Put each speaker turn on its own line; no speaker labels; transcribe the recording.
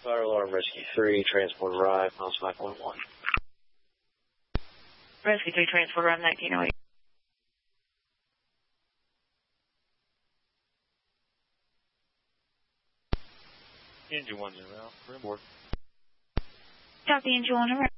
Fire alarm, Rescue 3, transport arrive, miles 5.1.
Rescue 3, transport arrive, 1908.
Engine 1 0 out. We're aboard.
Copy, engine 1 0.